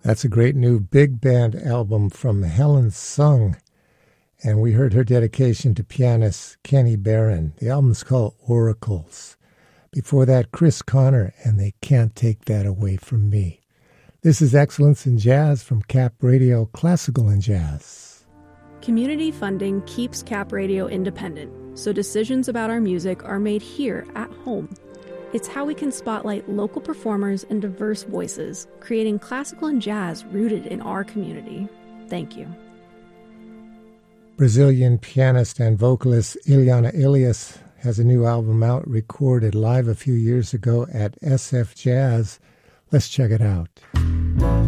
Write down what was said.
That's a great new big band album from Helen Sung, and we heard her dedication to pianist Kenny Barron. The album's called Oracles. Before that, Chris Connor, and They Can't Take That Away From Me. This is Excellence in Jazz from Cap Radio, Classical and Jazz. Community funding keeps Cap Radio independent, so decisions about our music are made here at home. It's how we can spotlight local performers and diverse voices, creating classical and jazz rooted in our community. Thank you. Brazilian pianist and vocalist Ileana Elias has a new album out, recorded live a few years ago at SF Jazz. Let's check it out.